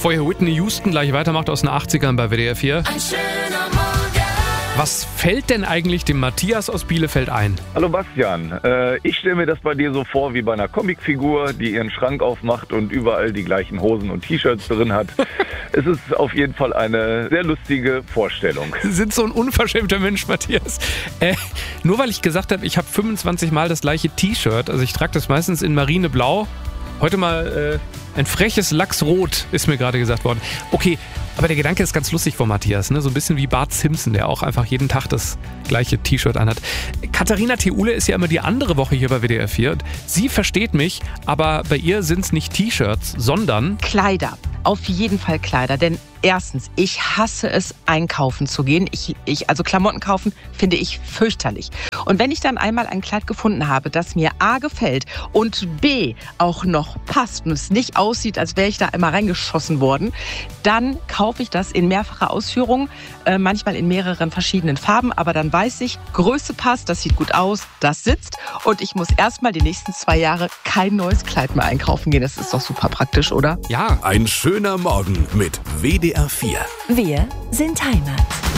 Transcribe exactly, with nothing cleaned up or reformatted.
bevor ihr Whitney Houston gleich weitermacht aus den achtzigern bei W D R vier. Ein schöner Morgen. Was fällt denn eigentlich dem Matthias aus Bielefeld ein? Hallo Bastian, äh, ich stelle mir das bei dir so vor wie bei einer Comicfigur, die ihren Schrank aufmacht und überall die gleichen Hosen und T-Shirts drin hat. Es ist auf jeden Fall eine sehr lustige Vorstellung. Sie sind so ein unverschämter Mensch, Matthias. Äh, nur weil ich gesagt habe, ich habe fünfundzwanzig Mal das gleiche T-Shirt, also ich trage das meistens in Marineblau. Heute mal äh, ein freches Lachsrot ist mir gerade gesagt worden. Okay, aber der Gedanke ist ganz lustig von Matthias, ne? So ein bisschen wie Bart Simpson, der auch einfach jeden Tag das gleiche T-Shirt anhat. Katharina Theule ist ja immer die andere Woche hier bei W D R vier. Und sie versteht mich, aber bei ihr sind es nicht T-Shirts, sondern Kleider. Auf jeden Fall Kleider, denn erstens, ich hasse es, einkaufen zu gehen. Ich, ich, also Klamotten kaufen finde ich fürchterlich. Und wenn ich dann einmal ein Kleid gefunden habe, das mir A gefällt und B auch noch passt und es nicht aussieht, als wäre ich da einmal reingeschossen worden, dann kaufe ich das in mehrfacher Ausführung, äh, manchmal in mehreren verschiedenen Farben, aber dann weiß ich, Größe passt, das sieht gut aus, das sitzt und ich muss erstmal die nächsten zwei Jahre kein neues Kleid mehr einkaufen gehen. Das ist doch super praktisch, oder? ja, Ein schöner Morgen mit W D R vier. Wir sind Heimat.